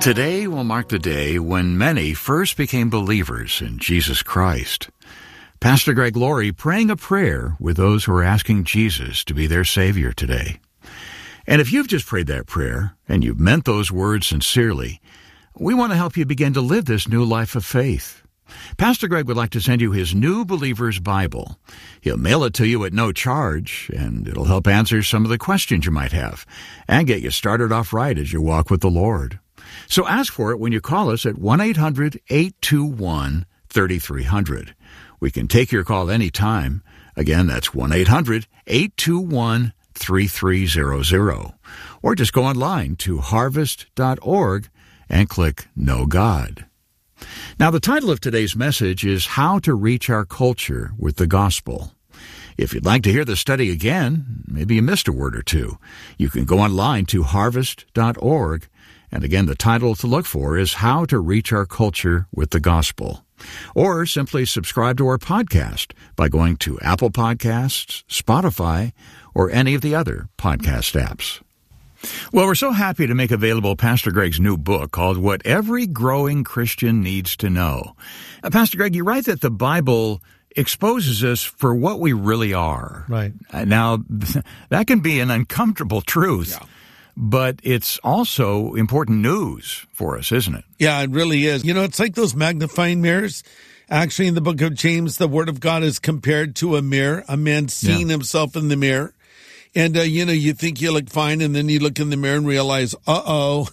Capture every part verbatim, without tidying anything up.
Today will mark the day when many first became believers in Jesus Christ. Pastor Greg Laurie praying a prayer with those who are asking Jesus to be their Savior today. And if you've just prayed that prayer, and you've meant those words sincerely, we want to help you begin to live this new life of faith. Pastor Greg would like to send you his New Believer's Bible. He'll mail it to you at no charge, and it'll help answer some of the questions you might have, and get you started off right as you walk with the Lord. So ask for it when you call us at one eight hundred eight two one three three zero zero. We can take your call anytime. Again, that's one eight hundred eight two one three three zero zero. Or just go online to harvest dot org and click Know God. Now, the title of today's message is How to Reach Our Culture with the Gospel. If you'd like to hear the study again, maybe you missed a word or two, you can go online to harvest dot org. And again, the title to look for is How to Reach Our Culture with the Gospel. Or simply subscribe to our podcast by going to Apple Podcasts, Spotify, or any of the other podcast apps. Well, we're so happy to make available Pastor Greg's new book called What Every Growing Christian Needs to Know. Uh, Pastor Greg, you write that the Bible exposes us for what we really are. Right. Uh, now, that can be an uncomfortable truth. Yeah. But it's also important news for us, isn't it? Yeah, it really is. You know, it's like those magnifying mirrors. Actually, in the book of James, the Word of God is compared to a mirror, a man seeing yeah. himself in the mirror. And, uh, you know, you think you look fine, and then you look in the mirror and realize, uh-oh,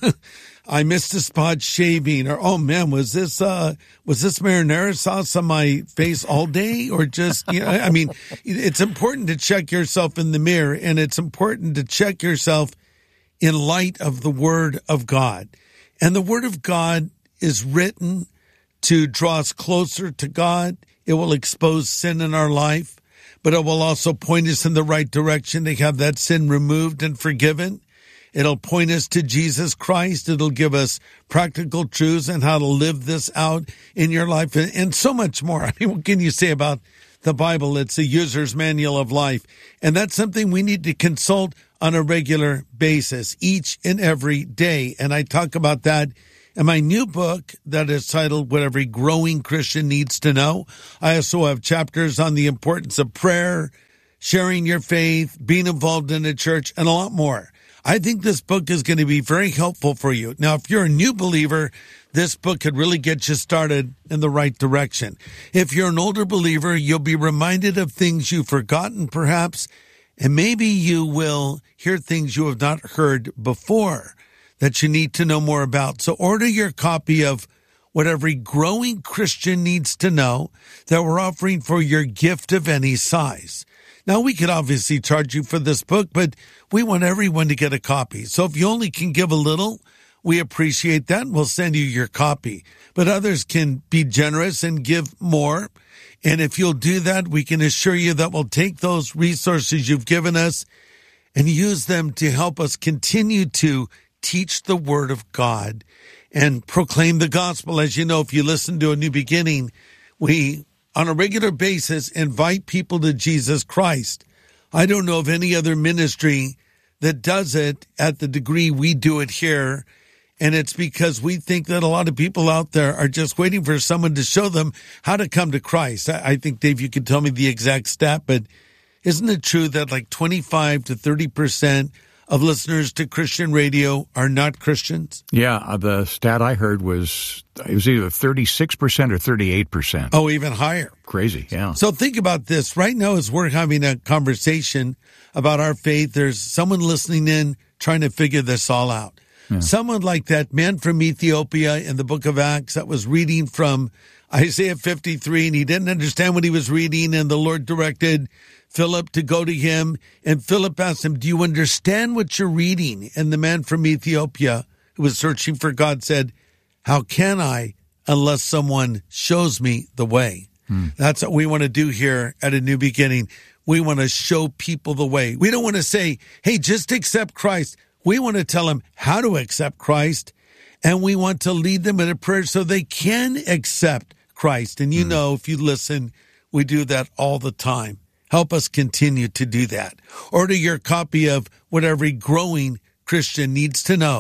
I missed a spot shaving. Or, oh, man, was this uh, was this marinara sauce on my face all day? Or just, you know, I mean, it's important to check yourself in the mirror, and it's important to check yourself in light of the Word of God. And the Word of God is written to draw us closer to God. It will expose sin in our life, but it will also point us in the right direction to have that sin removed and forgiven. It'll point us to Jesus Christ. It'll give us practical truths and how to live this out in your life, and, and so much more. I mean, what can you say about the Bible? It's a user's manual of life, and that's something we need to consult on a regular basis, each and every day. And I talk about that in my new book that is titled What Every Growing Christian Needs to Know. I also have chapters on the importance of prayer, sharing your faith, being involved in a church, and a lot more. I think this book is going to be very helpful for you. Now, if you're a new believer, this book could really get you started in the right direction. If you're an older believer, you'll be reminded of things you've forgotten, perhaps, and maybe you will hear things you have not heard before that you need to know more about. So order your copy of What Every Growing Christian Needs to Know that we're offering for your gift of any size. Now, we could obviously charge you for this book, but we want everyone to get a copy. So if you only can give a little, we appreciate that, and we'll send you your copy. But others can be generous and give more. And if you'll do that, we can assure you that we'll take those resources you've given us and use them to help us continue to teach the Word of God and proclaim the gospel. As you know, if you listen to A New Beginning, we, on a regular basis, invite people to Jesus Christ. I don't know of any other ministry that does it at the degree we do it here. And it's because we think that a lot of people out there are just waiting for someone to show them how to come to Christ. I think, Dave, you could tell me the exact stat, but isn't it true that like twenty-five to thirty percent of listeners to Christian radio are not Christians? Yeah, the stat I heard was it was either thirty-six percent or thirty-eight percent. Oh, even higher. Crazy, yeah. So think about this. Right now, as we're having a conversation about our faith, there's someone listening in trying to figure this all out. Yeah. Someone like that man from Ethiopia in the book of Acts that was reading from Isaiah fifty-three, and he didn't understand what he was reading, and the Lord directed Philip to go to him, and Philip asked him, do you understand what you're reading? And the man from Ethiopia who was searching for God said, how can I unless someone shows me the way? Hmm. That's what we want to do here at A New Beginning. We want to show people the way. We don't want to say, hey, just accept Christ. We want to tell them how to accept Christ, and we want to lead them in a prayer so they can accept Christ. And you mm. know, if you listen, we do that all the time. Help us continue to do that. Order your copy of What Every Growing Christian Needs to Know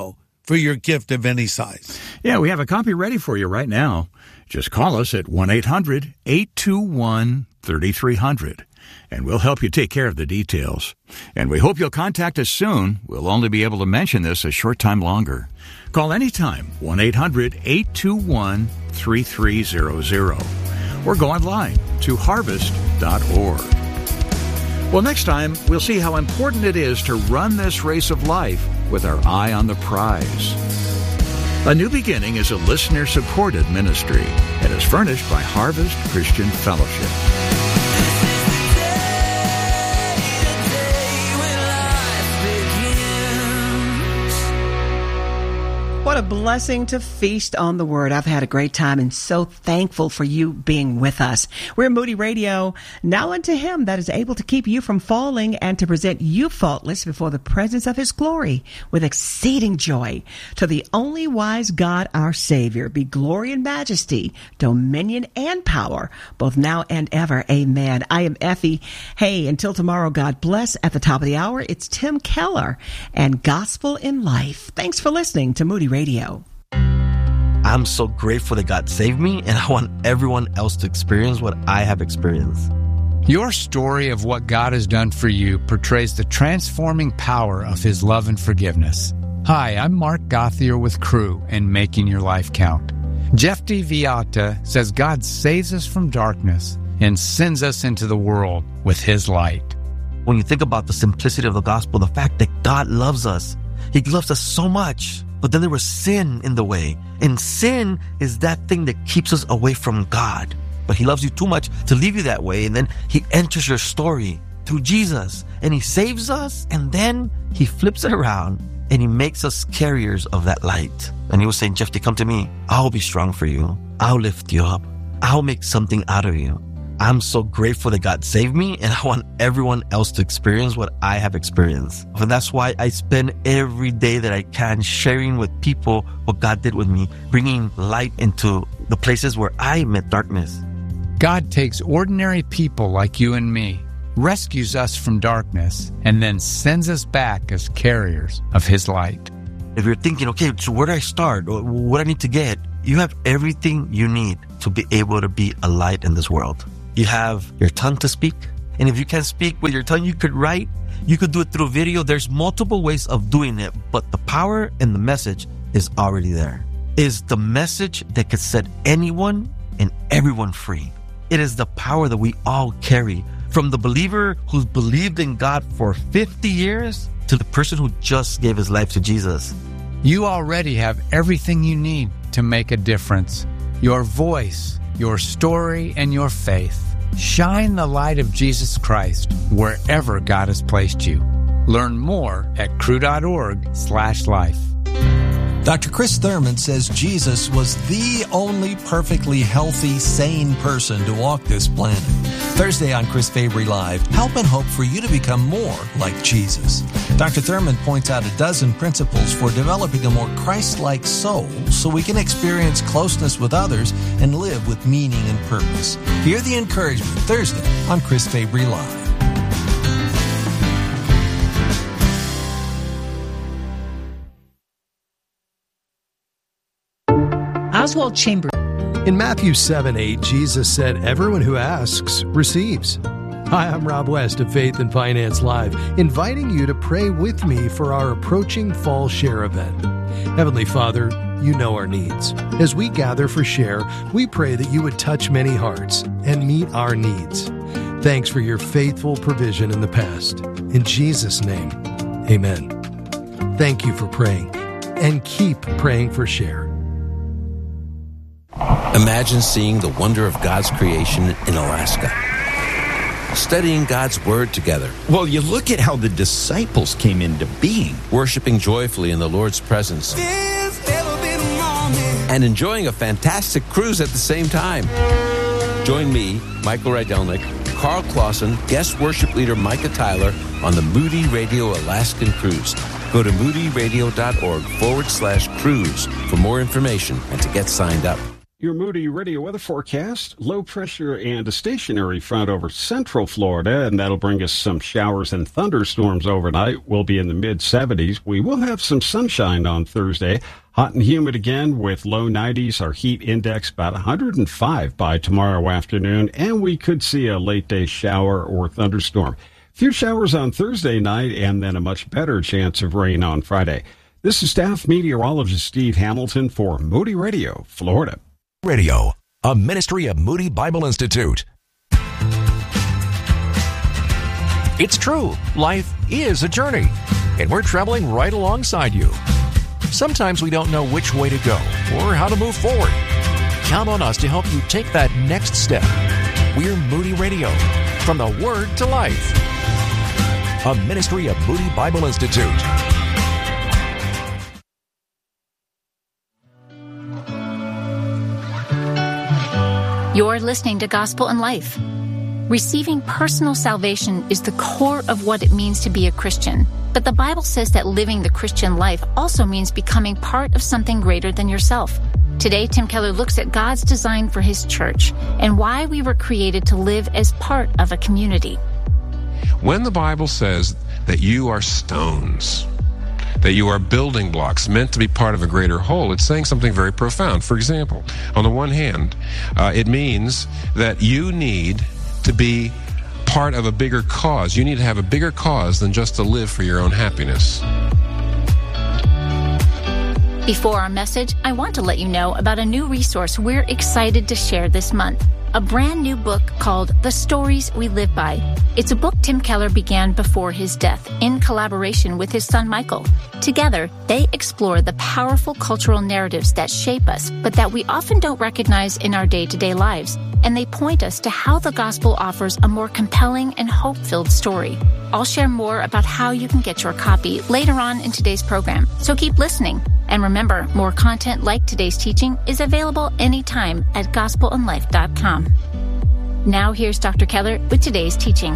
for your gift of any size. Yeah, we have a copy ready for you right now. Just call us at one eight hundred eight two one three three zero zero, and we'll help you take care of the details. And we hope you'll contact us soon. We'll only be able to mention this a short time longer. Call anytime, one eight hundred eight two one three three zero zero, or go online to harvest dot org. Well, next time, we'll see how important it is to run this race of life with our eye on the prize. A New Beginning is a listener-supported ministry and is furnished by Harvest Christian Fellowship. What a blessing to feast on the Word. I've had a great time and so thankful for you being with us. We're Moody Radio. Now unto Him that is able to keep you from falling and to present you faultless before the presence of His glory with exceeding joy. To the only wise God, our Savior, be glory and majesty, dominion and power, both now and ever. Amen. I am Effie. Hey, until tomorrow, God bless. At the top of the hour, it's Tim Keller and Gospel in Life. Thanks for listening to Moody Radio. I'm so grateful that God saved me, and I want everyone else to experience what I have experienced. Your story of what God has done for you portrays the transforming power of His love and forgiveness. Hi, I'm Mark Gothier with Crew and Making Your Life Count. Jeff D. Viata says God saves us from darkness and sends us into the world with His light. When you think about the simplicity of the gospel, the fact that God loves us, He loves us so much. But then there was sin in the way. And sin is that thing that keeps us away from God. But He loves you too much to leave you that way. And then He enters your story through Jesus. And He saves us. And then He flips it around. And He makes us carriers of that light. And He was saying, Jeff, come to me. I'll be strong for you. I'll lift you up. I'll make something out of you. I'm so grateful that God saved me, and I want everyone else to experience what I have experienced. And that's why I spend every day that I can sharing with people what God did with me, bringing light into the places where I met darkness. God takes ordinary people like you and me, rescues us from darkness, and then sends us back as carriers of His light. If you're thinking, okay, so where do I start? What do I need to get? You have everything you need to be able to be a light in this world. You have your tongue to speak. And if you can't speak with your tongue, you could write. You could do it through video. There's multiple ways of doing it. But the power and the message is already there. It is the message that could set anyone and everyone free. It is the power that we all carry. From the believer who's believed in God for fifty years to the person who just gave his life to Jesus. You already have everything you need to make a difference. Your voice, your story, and your faith. Shine the light of Jesus Christ wherever God has placed you. Learn more at crew.org slash life. Doctor Chris Thurman says Jesus was the only perfectly healthy, sane person to walk this planet. Thursday on Chris Fabry Live, help and hope for you to become more like Jesus. Doctor Thurman points out a dozen principles for developing a more Christ-like soul so we can experience closeness with others and live with meaning and purpose. Hear the encouragement Thursday on Chris Fabry Live. Oswald Chambers. In Matthew seven eight, Jesus said, "Everyone who asks receives." Hi, I'm Rob West of Faith and Finance Live, inviting you to pray with me for our approaching Fall Share event. Heavenly Father, you know our needs. As we gather for Share, we pray that you would touch many hearts and meet our needs. Thanks for your faithful provision in the past. In Jesus' name, amen. Thank you for praying, and keep praying for Share. Imagine seeing the wonder of God's creation in Alaska. Studying God's Word together. Well, you look at how the disciples came into being. Worshiping joyfully in the Lord's presence. And enjoying a fantastic cruise at the same time. Join me, Michael Rydelnik, Carl Clausen, guest worship leader Micah Tyler on the Moody Radio Alaskan Cruise. Go to moodyradio.org forward slash cruise for more information and to get signed up. Your Moody Radio weather forecast, low pressure and a stationary front over central Florida, and that'll bring us some showers and thunderstorms overnight. We'll be in the mid seventies. We will have some sunshine on Thursday. Hot and humid again with low nineties. Our heat index about one hundred five by tomorrow afternoon, and we could see a late day shower or thunderstorm. Few showers on Thursday night, and then a much better chance of rain on Friday. This is staff meteorologist Steve Hamilton for Moody Radio, Florida. Radio, a ministry of Moody Bible Institute. It's true, life is a journey, and we're traveling right alongside you. Sometimes we don't know which way to go or how to move forward. Count on us to help you take that next step. We're Moody Radio, from the Word to Life, a ministry of Moody Bible Institute. You're listening to Gospel in Life. Receiving personal salvation is the core of what it means to be a Christian. But the Bible says that living the Christian life also means becoming part of something greater than yourself. Today, Tim Keller looks at God's design for His church and why we were created to live as part of a community. When the Bible says that you are stones, that you are building blocks meant to be part of a greater whole, it's saying something very profound. For example, on the one hand, uh, it means that you need to be part of a bigger cause. You need to have a bigger cause than just to live for your own happiness. Before our message, I want to let you know about a new resource we're excited to share this month. A brand new book called The Stories We Live By. It's a book Tim Keller began before his death in collaboration with his son Michael. Together, they explore the powerful cultural narratives that shape us, but that we often don't recognize in our day-to-day lives. And they point us to how the gospel offers a more compelling and hope-filled story. I'll share more about how you can get your copy later on in today's program, so keep listening. And remember, more content like today's teaching is available anytime at gospel in life dot com. Now here's Doctor Keller with today's teaching.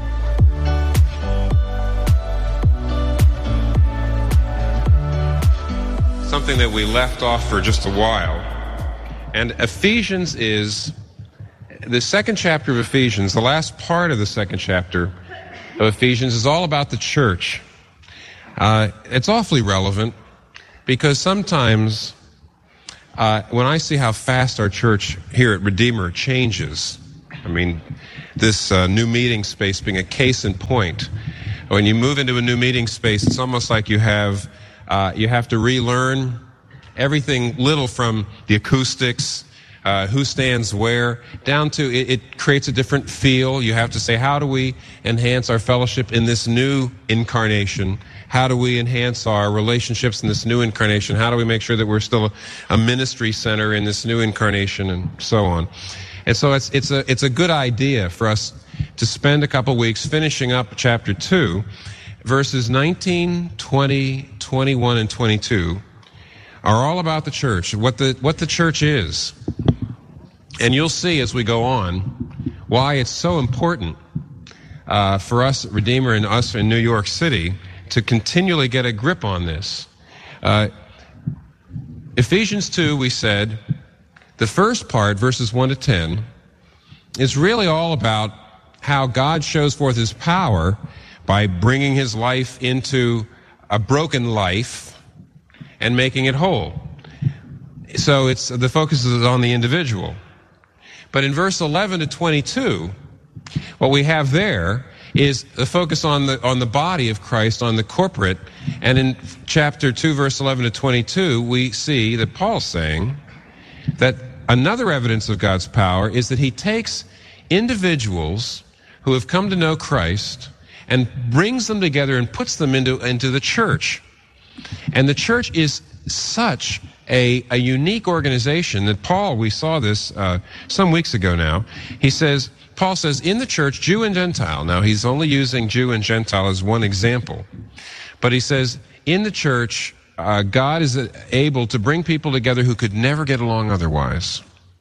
Something that we left off for just a while. And Ephesians is the second chapter of Ephesians. The last part of the second chapter of Ephesians is all about the church. Uh, it's awfully relevant because sometimes uh, when I see how fast our church here at Redeemer changes, I mean, this uh, new meeting space being a case in point. When you move into a new meeting space, it's almost like you have uh, you have to relearn everything little from the acoustics, uh, who stands where, down to it, it creates a different feel. You have to say, how do we enhance our fellowship in this new incarnation? How do we enhance our relationships in this new incarnation? How do we make sure that we're still a, a ministry center in this new incarnation, and so on? And so it's it's a it's a good idea for us to spend a couple weeks finishing up chapter two, verses nineteen, twenty, twenty-one, and twenty-two are all about the church, what the what the church is. And you'll see as we go on why it's so important uh, for us at Redeemer and us in New York City to continually get a grip on this. Uh, Ephesians two, we said, the first part, verses one to ten, is really all about how God shows forth His power by bringing His life into a broken life and making it whole. So it's the focus is on the individual. But in verse eleven to twenty-two, what we have there is the focus on the on the body of Christ, on the corporate. And in chapter two, verse eleven to twenty-two, we see that Paul's saying that another evidence of God's power is that He takes individuals who have come to know Christ and brings them together and puts them into, into the church. And the church is such a, a unique organization that Paul, we saw this uh, some weeks ago now, he says, Paul says, in the church, Jew and Gentile. Now, he's only using Jew and Gentile as one example. But he says, in the church, uh, God is able to bring people together who could never get along otherwise.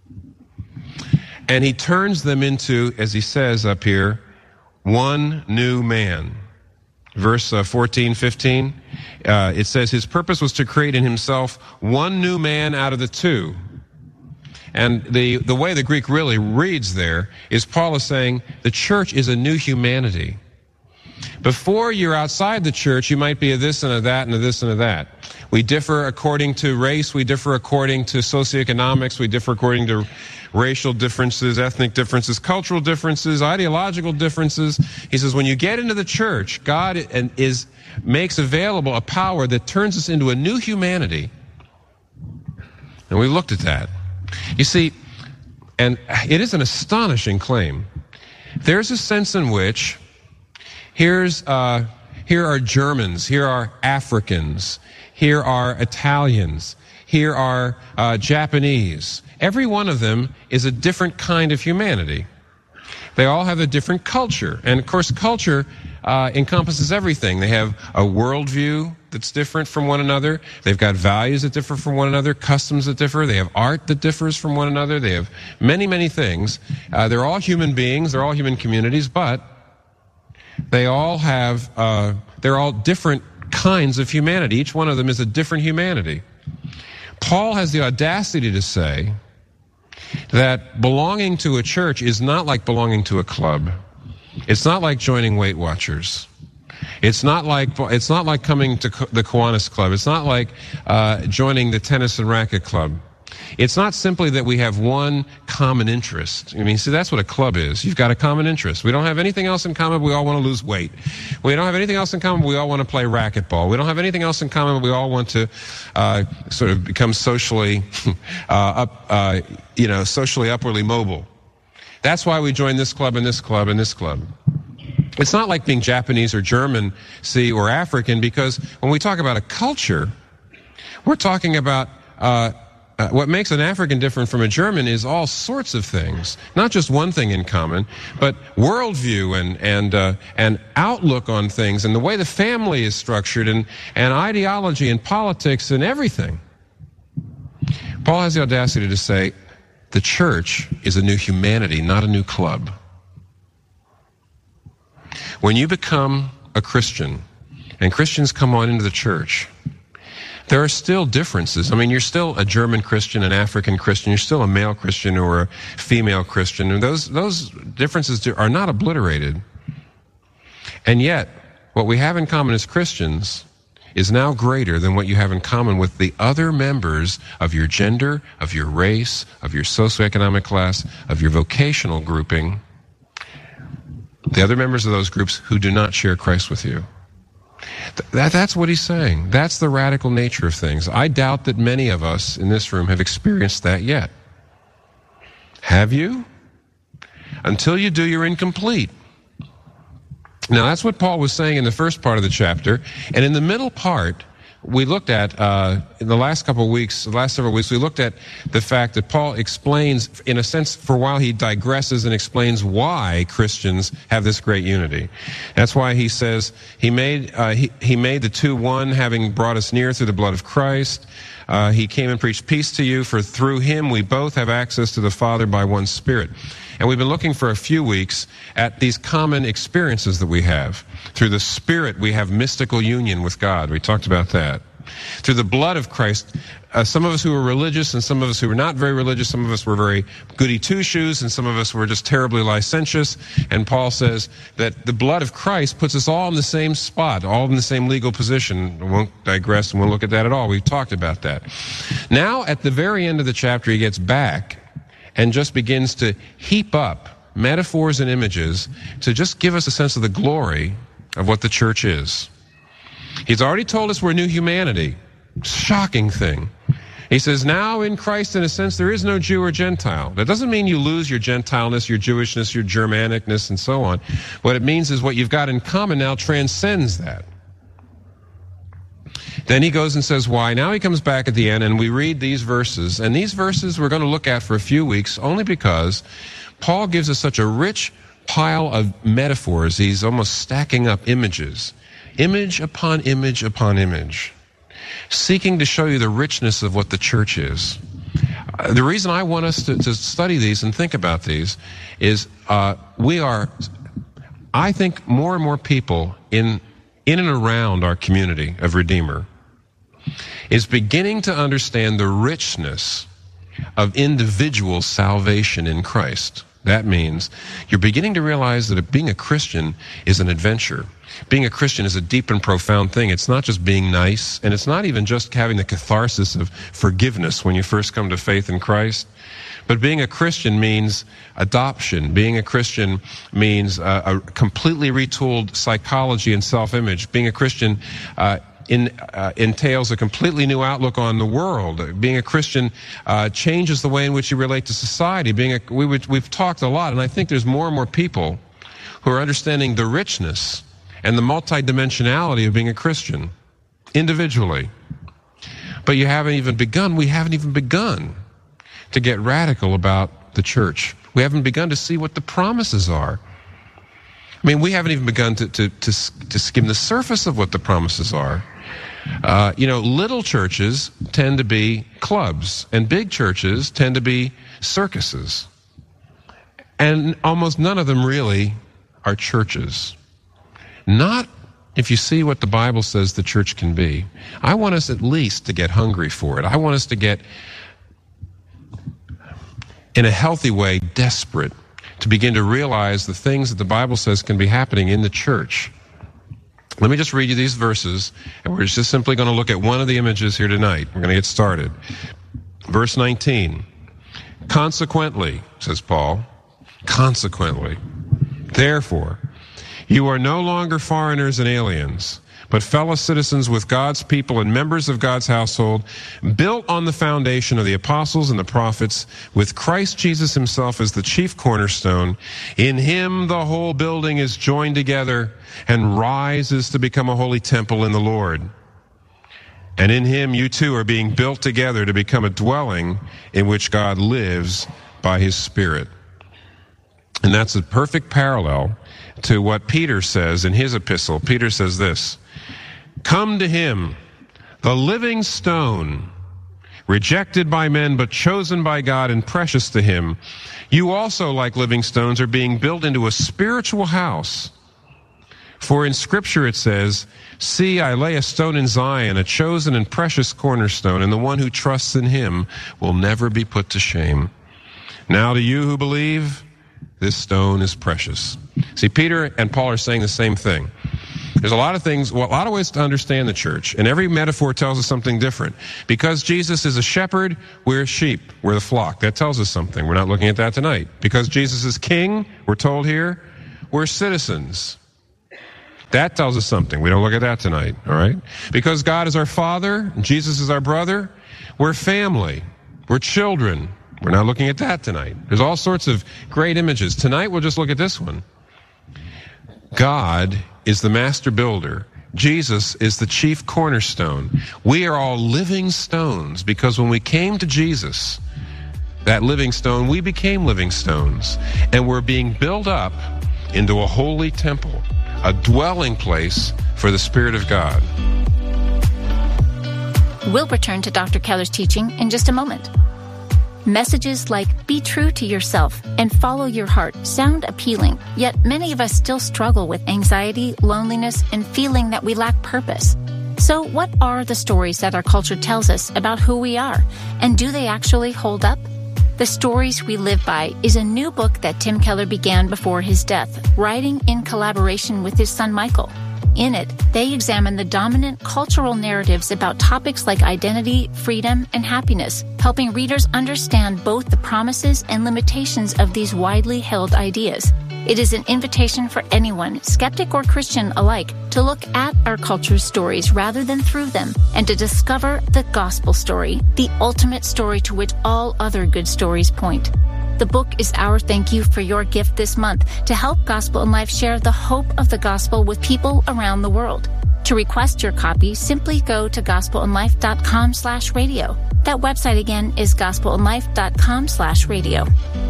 And He turns them into, as he says up here, one new man. Verse uh, fourteen, fifteen, uh, it says, His purpose was to create in Himself one new man out of the two, And the, the way the Greek really reads there is Paul is saying the church is a new humanity. Before you're outside the church, you might be a this and a that and a this and a that. We differ according to race, we differ according to socioeconomics, we differ according to racial differences, ethnic differences, cultural differences, ideological differences. He says when you get into the church, God is makes available a power that turns us into a new humanity. And we looked at that. You see, and it is an astonishing claim. There's a sense in which here's uh, here are Germans, here are Africans, here are Italians, here are uh, Japanese. Every one of them is a different kind of humanity. They all have a different culture. And of course, culture uh, encompasses everything. They have a worldview that's different from one another. They've got values that differ from one another, customs that differ. They have art that differs from one another. They have many, many things. Uh, they're all human beings. They're all human communities, but they all have, uh, they're all different kinds of humanity. Each one of them is a different humanity. Paul has the audacity to say that belonging to a church is not like belonging to a club. It's not like joining Weight Watchers. It's not like it's not like coming to the Kiwanis Club. It's not like uh, joining the Tennis and Racket Club. It's not simply that we have one common interest. I mean, see, that's what a club is. You've got a common interest. We don't have anything else in common. We all want to lose weight. We don't have anything else in common. We all want to play racquetball. We don't have anything else in common. We all want to uh, sort of become socially uh, up, uh, you know, socially upwardly mobile. That's why we join this club and this club and this club. It's not like being Japanese or German, see, or African, because when we talk about a culture, we're talking about uh, uh, what makes an African different from a German is all sorts of things. Not just one thing in common, but worldview and and uh, and outlook on things, and the way the family is structured, and and ideology and politics and everything. Paul has the audacity to say, the church is a new humanity, not a new club. When you become a Christian, and Christians come on into the church, there are still differences. I mean, you're still a German Christian, an African Christian, you're still a male Christian or a female Christian, and those, those differences are not obliterated. And yet, what we have in common as Christians is now greater than what you have in common with the other members of your gender, of your race, of your socioeconomic class, of your vocational grouping, the other members of those groups who do not share Christ with you. That, that's what he's saying. That's the radical nature of things. I doubt that many of us in this room have experienced that yet. Have you? Until you do, you're incomplete. Now, that's what Paul was saying in the first part of the chapter. And in the middle part, we looked at, uh, in the last couple of weeks, the last several weeks, we looked at the fact that Paul explains, in a sense, for a while he digresses and explains why Christians have this great unity. That's why he says, he made, uh, he, he made the two one, having brought us near through the blood of Christ. Uh, he came and preached peace to you, for through him we both have access to the Father by one Spirit. And we've been looking for a few weeks at these common experiences that we have. Through the Spirit, we have mystical union with God. We talked about that. Through the blood of Christ, uh, some of us who were religious and some of us who were not very religious, some of us were very goody two-shoes and some of us were just terribly licentious. And Paul says that the blood of Christ puts us all in the same spot, all in the same legal position. I won't digress and won't look at that at all. We've talked about that. Now, at the very end of the chapter, he gets back and just begins to heap up metaphors and images to just give us a sense of the glory of what the church is. He's already told us we're new humanity. Shocking thing. He says, now in Christ, in a sense, there is no Jew or Gentile. That doesn't mean you lose your Gentileness, your Jewishness, your Germanicness, and so on. What it means is what you've got in common now transcends that. Then he goes and says why. Now he comes back at the end and we read these verses. And these verses we're going to look at for a few weeks only because Paul gives us such a rich pile of metaphors. He's almost stacking up images. Image upon image upon image. Seeking to show you the richness of what the church is. Uh, the reason I want us to, to study these and think about these is uh, we are, I think more and more people in in and around our community of Redeemer is beginning to understand the richness of individual salvation in Christ. That means you're beginning to realize that being a Christian is an adventure. Being a Christian is a deep and profound thing. It's not just being nice, and it's not even just having the catharsis of forgiveness when you first come to faith in Christ. But being a Christian means adoption. Being a Christian means uh, a completely retooled psychology and self-image. Being a Christian uh, in, uh, entails a completely new outlook on the world. Being a Christian uh, changes the way in which you relate to society. Being a, we would, we've talked a lot, and I think there's more and more people who are understanding the richness and the multidimensionality of being a Christian individually. But you haven't even begun, we haven't even begun to get radical about the church. We haven't begun to see what the promises are. I mean, we haven't even begun to, to, to, to skim the surface of what the promises are. Uh, you know, little churches tend to be clubs, and big churches tend to be circuses. And almost none of them really are churches. Not if you see what the Bible says the church can be. I want us at least to get hungry for it. I want us to get, in a healthy way, desperate to begin to realize the things that the Bible says can be happening in the church. Let me just read you these verses, and we're just simply going to look at one of the images here tonight. We're going to get started. Verse nineteen. Consequently, says Paul, consequently, therefore, you are no longer foreigners and aliens, but fellow citizens with God's people and members of God's household, built on the foundation of the apostles and the prophets, with Christ Jesus himself as the chief cornerstone. In him the whole building is joined together and rises to become a holy temple in the Lord. And in him you too are being built together to become a dwelling in which God lives by his Spirit. And that's a perfect parallel to what Peter says in his epistle. Peter says this, come to him, the living stone, rejected by men but chosen by God and precious to him. You also, like living stones, are being built into a spiritual house. For in Scripture it says, see, I lay a stone in Zion, a chosen and precious cornerstone, and the one who trusts in him will never be put to shame. Now to you who believe, this stone is precious. See, Peter and Paul are saying the same thing. There's a lot of things, well, a lot of ways to understand the church, and every metaphor tells us something different. Because Jesus is a shepherd, we're sheep, we're the flock. That tells us something. We're not looking at that tonight. Because Jesus is king, we're told here, we're citizens. That tells us something. We don't look at that tonight, all right? Because God is our Father, and Jesus is our brother, we're family, we're children. We're not looking at that tonight. There's all sorts of great images. Tonight we'll just look at this one. God is the master builder. Jesus is the chief cornerstone. We are all living stones because when we came to Jesus, that living stone, we became living stones. And we're being built up into a holy temple, a dwelling place for the Spirit of God. We'll return to Doctor Keller's teaching in just a moment. Messages like be true to yourself and follow your heart sound appealing, yet many of us still struggle with anxiety, loneliness, and feeling that we lack purpose. So what are the stories that our culture tells us about who we are, and do they actually hold up? The Stories We Live By is a new book that Tim Keller began before his death, writing in collaboration with his son Michael. In it, they examine the dominant cultural narratives about topics like identity, freedom, and happiness, helping readers understand both the promises and limitations of these widely held ideas. It is an invitation for anyone, skeptic or Christian alike, to look at our culture's stories rather than through them, and to discover the gospel story, the ultimate story to which all other good stories point. The book is our thank you for your gift this month to help Gospel in Life share the hope of the gospel with people around the world. To request your copy, simply go to gospelinlife.com slash radio. That website again is gospelinlife.com slash radio.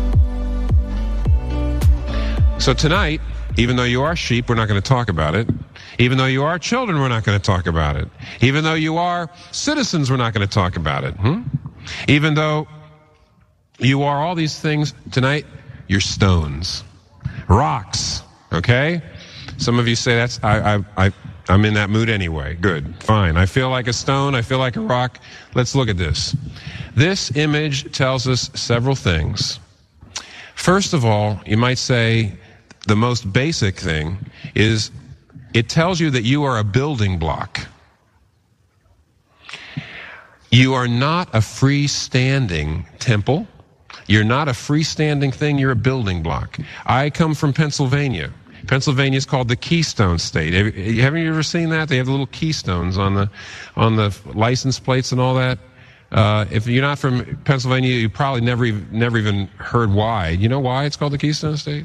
So tonight, even though you are sheep, we're not going to talk about it. Even though you are children, we're not going to talk about it. Even though you are citizens, we're not going to talk about it. Hmm? Even though you are all these things tonight, you're stones, rocks, okay? Some of you say that's, I, I, I, I'm in that mood anyway. Good, fine. I feel like a stone, I feel like a rock. Let's look at this. This image tells us several things. First of all, you might say the most basic thing is it tells you that you are a building block. You are not a freestanding temple. You're not a freestanding thing. You're a building block. I come from Pennsylvania. Pennsylvania is called the Keystone State. Have, haven't you ever seen that? They have the little keystones on the on the license plates and all that. Uh, if you're not from Pennsylvania, you probably never even, never even heard why. You know why it's called the Keystone State?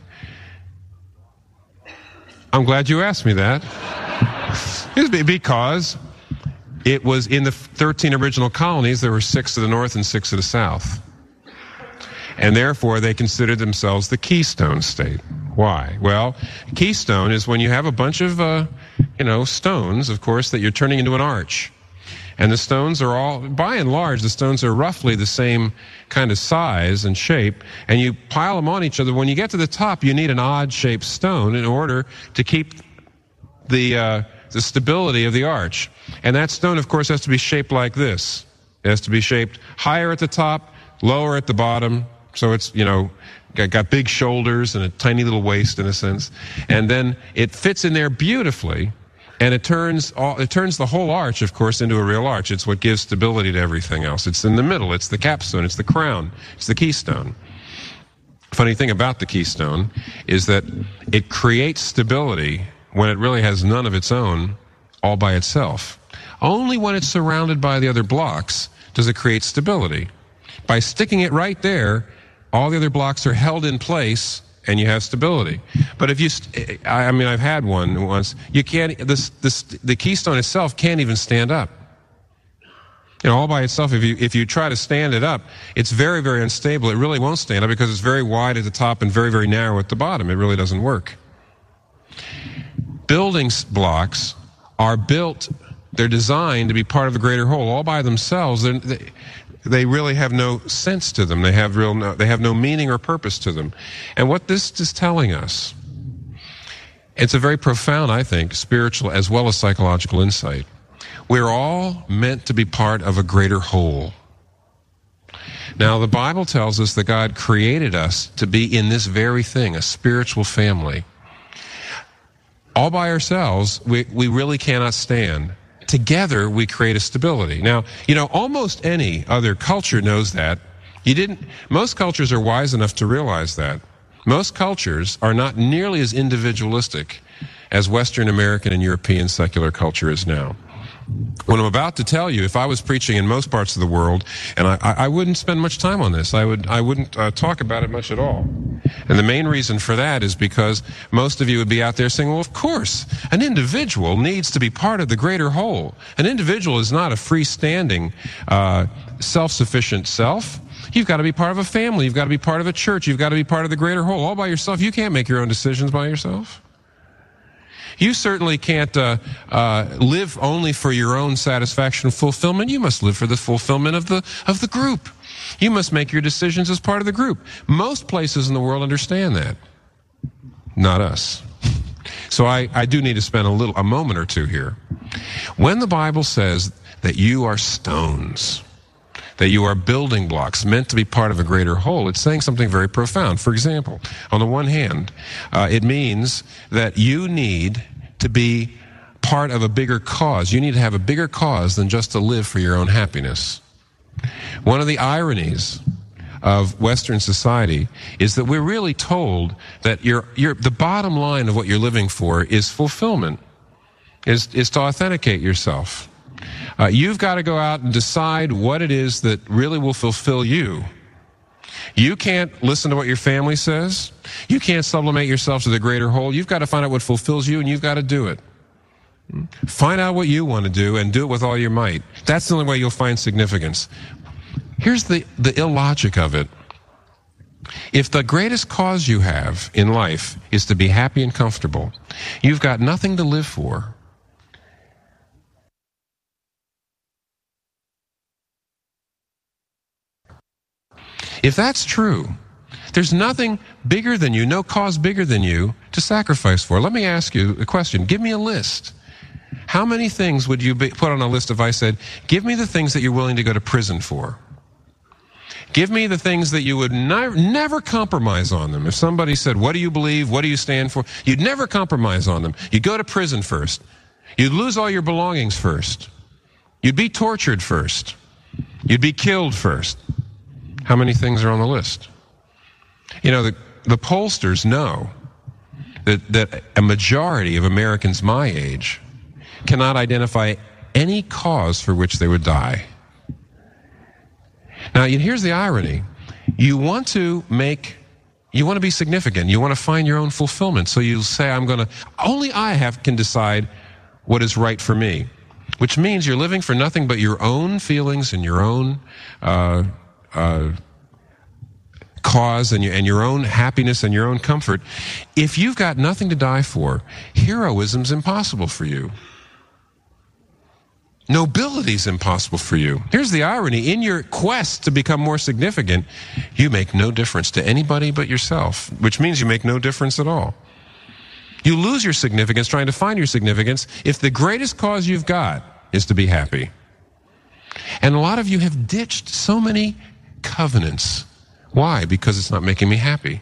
I'm glad you asked me that. It's because it was in the thirteen original colonies, there were six to the north and six to the south. And therefore, they considered themselves the Keystone State. Why? Well, keystone is when you have a bunch of, uh, you know, stones, of course, that you're turning into an arch. And the stones are all, by and large, the stones are roughly the same kind of size and shape, and you pile them on each other. When you get to the top, you need an odd-shaped stone in order to keep the uh, the stability of the arch. And that stone, of course, has to be shaped like this. It has to be shaped higher at the top, lower at the bottom, so it's, you know, got, got big shoulders and a tiny little waist in a sense. And then it fits in there beautifully. And it turns all, it turns the whole arch, of course, into a real arch. It's what gives stability to everything else. It's in the middle. It's the capstone. It's the crown. It's the keystone. Funny thing about the keystone is that it creates stability when it really has none of its own all by itself. Only when it's surrounded by the other blocks does it create stability. By sticking it right there, all the other blocks are held in place and you have stability. But if you, st- I mean, I've had one once. You can't. This, this, the keystone itself can't even stand up. You know, all by itself. If you if you try to stand it up, it's very very unstable. It really won't stand up because it's very wide at the top and very very narrow at the bottom. It really doesn't work. Building blocks are built. They're designed to be part of a greater whole. All by themselves, they they really have no sense to them. They have real no, they have no meaning or purpose to them. And what this is telling us, it's a very profound, I think, spiritual as well as psychological insight. We're all meant to be part of a greater whole. Now, the Bible tells us that God created us to be in this very thing, a spiritual family. All by ourselves, we, we really cannot stand. Together, we create a stability. Now, you know, almost any other culture knows that. You didn't, most cultures are wise enough to realize that. Most cultures are not nearly as individualistic as Western American and European secular culture is now. What I'm about to tell you, if I was preaching in most parts of the world, and I, I wouldn't spend much time on this, I would, I wouldn't uh, talk about it much at all. And the main reason for that is because most of you would be out there saying, well, of course, an individual needs to be part of the greater whole. An individual is not a freestanding, uh, self-sufficient self. You've got to be part of a family. You've got to be part of a church. You've got to be part of the greater whole. All by yourself, you can't make your own decisions by yourself. You certainly can't uh, uh, live only for your own satisfaction and fulfillment. You must live for the fulfillment of the of the group. You must make your decisions as part of the group. Most places in the world understand that. Not us. So I, I do need to spend a little a moment or two here. When the Bible says that you are stones, that you are building blocks meant to be part of a greater whole, it's saying something very profound. For example, on the one hand, uh, it means that you need to be part of a bigger cause. You need to have a bigger cause than just to live for your own happiness. One of the ironies of Western society is that we're really told that you're, you're, the bottom line of what you're living for is fulfillment, is, is to authenticate yourself. Uh, you've got to go out and decide what it is that really will fulfill you. You can't listen to what your family says. You can't sublimate yourself to the greater whole. You've got to find out what fulfills you, and you've got to do it. Find out what you want to do and do it with all your might. That's the only way you'll find significance. Here's the, the illogic of it. If the greatest cause you have in life is to be happy and comfortable, you've got nothing to live for. If that's true, there's nothing bigger than you, no cause bigger than you to sacrifice for. Let me ask you a question. Give me a list. How many things would you be, put on a list if I said, give me the things that you're willing to go to prison for? Give me the things that you would ne- never compromise on them. If somebody said, what do you believe? What do you stand for? You'd never compromise on them. You'd go to prison first. You'd lose all your belongings first. You'd be tortured first. You'd be killed first. How many things are on the list? You know, the, the pollsters know that, that a majority of Americans my age cannot identify any cause for which they would die. Now, here's the irony. You want to make, you want to be significant. You want to find your own fulfillment. So you say, I'm going to, only I have can decide what is right for me. Which means you're living for nothing but your own feelings and your own uh, uh, cause and your, and your own happiness and your own comfort. If you've got nothing to die for, heroism's impossible for you. Nobility's impossible for you. Here's the irony. In your quest to become more significant, you make no difference to anybody but yourself, which means you make no difference at all. You lose your significance trying to find your significance if the greatest cause you've got is to be happy. And a lot of you have ditched so many covenants. Why? Because it's not making me happy.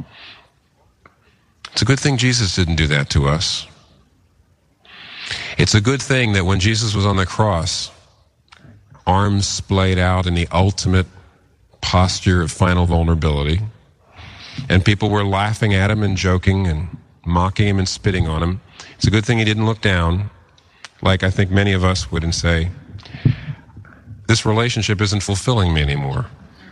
It's a good thing Jesus didn't do that to us. It's a good thing that when Jesus was on the cross, arms splayed out in the ultimate posture of final vulnerability, and people were laughing at him and joking and mocking him and spitting on him. It's a good thing he didn't look down, like I think many of us would, and say, this relationship isn't fulfilling me anymore.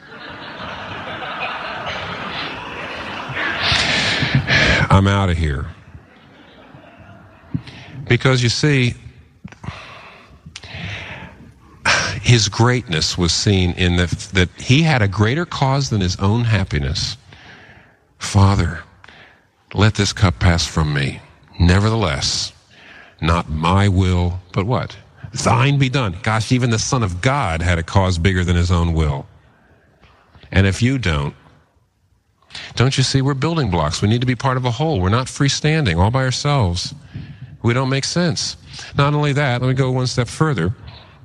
I'm out of here. Because you see, his greatness was seen in the, that he had a greater cause than his own happiness. Father, let this cup pass from me. Nevertheless, not my will, but what? Thine be done. Gosh, even the Son of God had a cause bigger than his own will. And if you don't, don't you see we're building blocks? We need to be part of a whole. We're not freestanding all by ourselves. We don't make sense. Not only that, let me go one step further.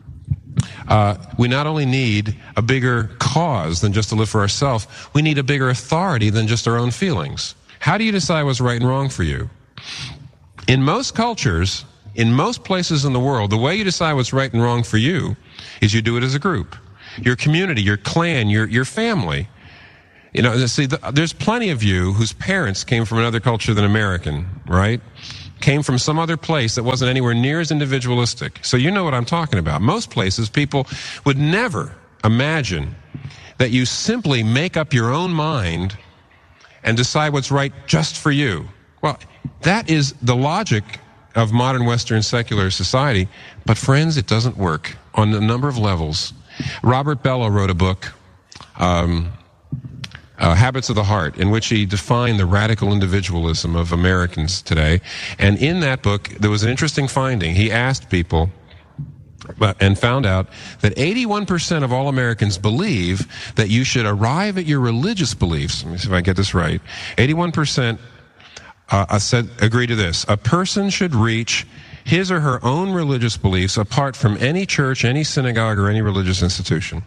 Uh, we not only need a bigger cause than just to live for ourselves, we need a bigger authority than just our own feelings. How do you decide what's right and wrong for you? In most cultures, in most places in the world, the way you decide what's right and wrong for you is you do it as a group. Your community, your clan, your, your family. You know, see, there's plenty of you whose parents came from another culture than American, right? Came from some other place that wasn't anywhere near as individualistic. So you know what I'm talking about. Most places, people would never imagine that you simply make up your own mind and decide what's right just for you. Well, that is the logic of modern Western secular society. But friends, it doesn't work on a number of levels. Robert Bellow wrote a book, um, Uh, Habits of the Heart, in which he defined the radical individualism of Americans today. And in that book, there was an interesting finding. He asked people uh, and found out that eighty-one percent of all Americans believe that you should arrive at your religious beliefs. Let me see if I get this right. eighty-one percent uh, said, agree to this. A person should reach his or her own religious beliefs apart from any church, any synagogue, or any religious institution.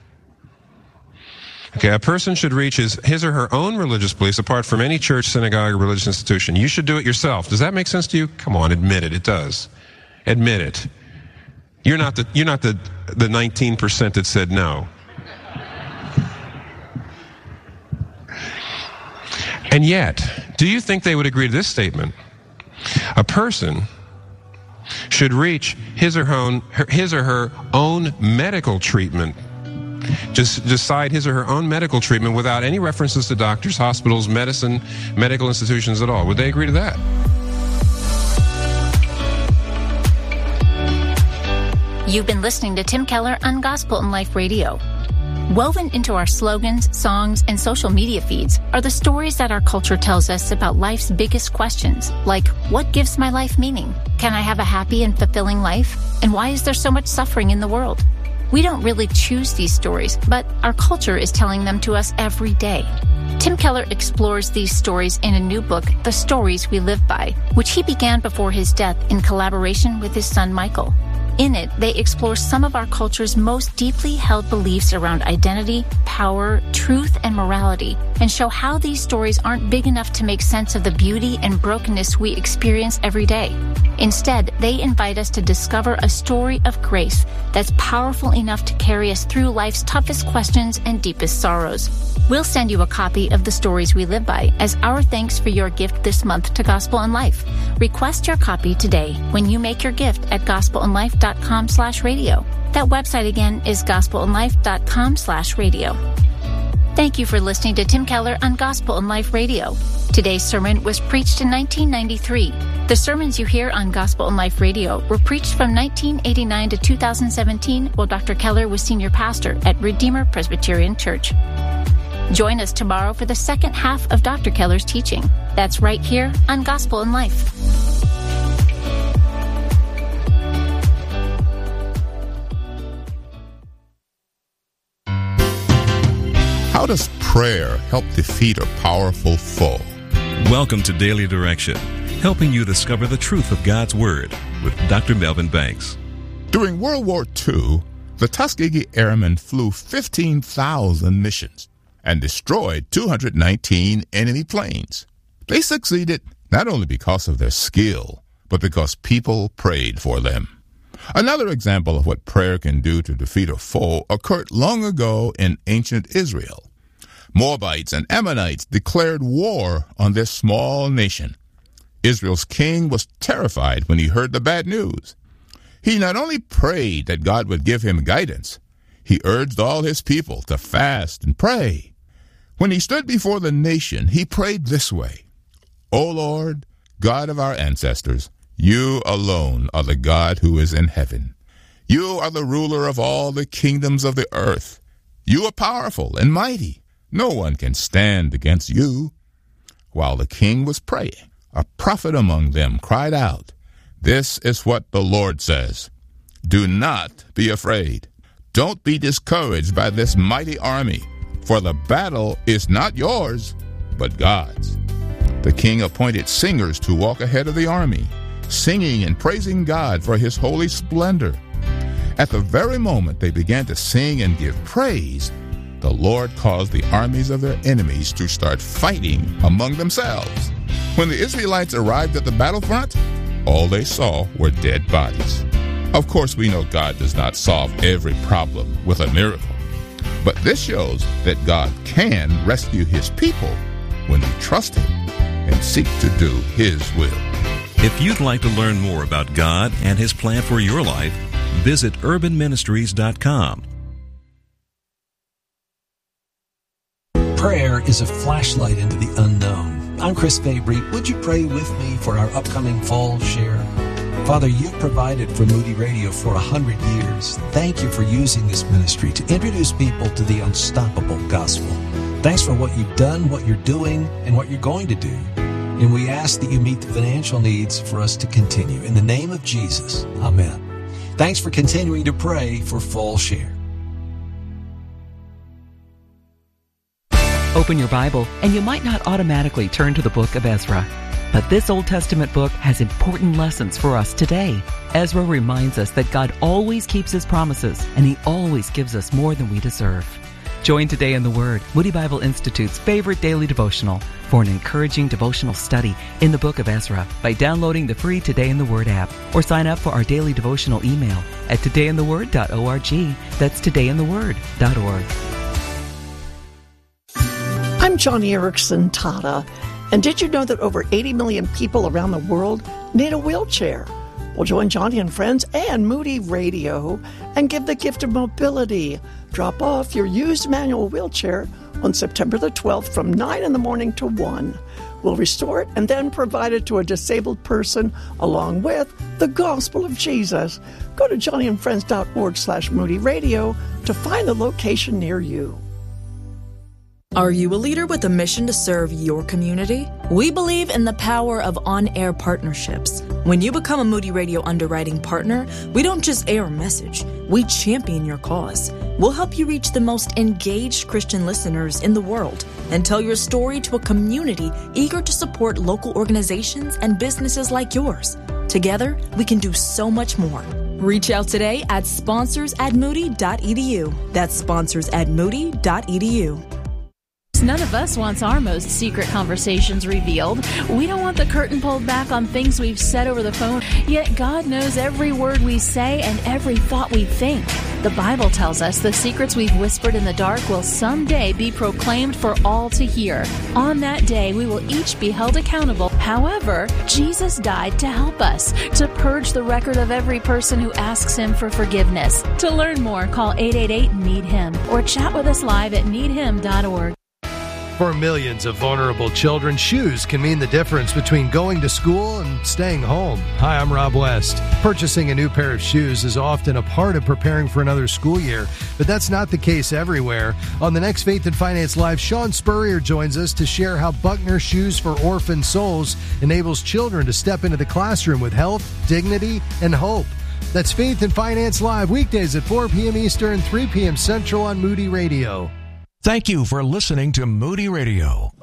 Okay, a person should reach his, his or her own religious beliefs apart from any church, synagogue, or religious institution. You should do it yourself. Does that make sense to you? Come on, admit it. It does. Admit it. You're not the, you're not the, the nineteen percent that said no. And yet, do you think they would agree to this statement? A person should reach his or her own, his or her own medical treatment. Just decide his or her own medical treatment without any references to doctors, hospitals, medicine, medical institutions at all. Would they agree to that? You've been listening to Tim Keller on Gospel and Life Radio. Woven into our slogans, songs, and social media feeds are the stories that our culture tells us about life's biggest questions, like, what gives my life meaning? Can I have a happy and fulfilling life? And why is there so much suffering in the world? We don't really choose these stories, but our culture is telling them to us every day. Tim Keller explores these stories in a new book, The Stories We Live By, which he began before his death in collaboration with his son Michael. In it, they explore some of our culture's most deeply held beliefs around identity, power, truth, and morality, and show how these stories aren't big enough to make sense of the beauty and brokenness we experience every day. Instead, they invite us to discover a story of grace that's powerful enough to carry us through life's toughest questions and deepest sorrows. We'll send you a copy of The Stories We Live By as our thanks for your gift this month to Gospel in Life. Request your copy today when you make your gift at gospelinlife.com slash radio. That website again is gospelinlife.com slash radio. Thank you for listening to Tim Keller on Gospel in Life Radio. Today's sermon was preached in nineteen ninety-three. The sermons you hear on Gospel in Life Radio were preached from nineteen eighty-nine to two thousand seventeen while Doctor Keller was senior pastor at Redeemer Presbyterian Church. Join us tomorrow for the second half of Doctor Keller's teaching. That's right here on Gospel in Life. How does prayer help defeat a powerful foe? Welcome to Daily Direction, helping you discover the truth of God's Word with Doctor Melvin Banks. During World War Two, the Tuskegee Airmen flew fifteen thousand missions and destroyed two hundred nineteen enemy planes. They succeeded not only because of their skill, but because people prayed for them. Another example of what prayer can do to defeat a foe occurred long ago in ancient Israel. Moabites and Ammonites declared war on this small nation. Israel's king was terrified when he heard the bad news. He not only prayed that God would give him guidance, he urged all his people to fast and pray. When he stood before the nation, he prayed this way: O Lord, God of our ancestors, you alone are the God who is in heaven. You are the ruler of all the kingdoms of the earth. You are powerful and mighty. No one can stand against you. While the king was praying, a prophet among them cried out, This is what the Lord says. Do not be afraid. Don't be discouraged by this mighty army, for the battle is not yours, but God's. The king appointed singers to walk ahead of the army, singing and praising God for his holy splendor. At the very moment they began to sing and give praise, the Lord caused the armies of their enemies to start fighting among themselves. When the Israelites arrived at the battlefront, all they saw were dead bodies. Of course, we know God does not solve every problem with a miracle, but this shows that God can rescue his people when we trust him and seek to do his will. If you'd like to learn more about God and his plan for your life, visit urban ministries dot com. Prayer is a flashlight into the unknown. I'm Chris Fabry. Would you pray with me for our upcoming fall share? Father, you've provided for Moody Radio for a hundred years. Thank you for using this ministry to introduce people to the unstoppable gospel. Thanks for what you've done, what you're doing, and what you're going to do. And we ask that you meet the financial needs for us to continue. In the name of Jesus, amen. Thanks for continuing to pray for Fall Share. Open your Bible, and you might not automatically turn to the book of Ezra. But this Old Testament book has important lessons for us today. Ezra reminds us that God always keeps his promises, and he always gives us more than we deserve. Join Today in the Word, Moody Bible Institute's favorite daily devotional, for an encouraging devotional study in the book of Ezra by downloading the free Today in the Word app, or sign up for our daily devotional email at today in the word dot org. That's today in the word dot org. I'm Johnny Erickson Tata, and did you know that over eighty million people around the world need a wheelchair? Well, join Johnny and friends and Moody Radio and give the gift of mobility. Drop off your used manual wheelchair on September the twelfth from nine in the morning to one. We'll restore it and then provide it to a disabled person along with the gospel of Jesus. Go to johnnyandfriends.org slash Moody Radio to find the location near you. Are you a leader with a mission to serve your community? We believe in the power of on-air partnerships. When you become a Moody Radio underwriting partner, we don't just air a message, we champion your cause. We'll help you reach the most engaged Christian listeners in the world and tell your story to a community eager to support local organizations and businesses like yours. Together, we can do so much more. Reach out today at sponsors at moody dot e d u. That's sponsors at moody dot e d u. None of us wants our most secret conversations revealed. We don't want the curtain pulled back on things we've said over the phone, yet God knows every word we say and every thought we think. The Bible tells us the secrets we've whispered in the dark will someday be proclaimed for all to hear. On that day, we will each be held accountable. However, Jesus died to help us, to purge the record of every person who asks Him for forgiveness. To learn more, call eight eight eight, need him or chat with us live at need him dot org. For millions of vulnerable children, shoes can mean the difference between going to school and staying home. Hi, I'm Rob West. Purchasing a new pair of shoes is often a part of preparing for another school year, but that's not the case everywhere. On the next Faith and Finance Live, Sean Spurrier joins us to share how Buckner Shoes for Orphan Souls enables children to step into the classroom with health, dignity, and hope. That's Faith and Finance Live, weekdays at four p.m. Eastern, three p.m. Central on Moody Radio. Thank you for listening to Moody Radio.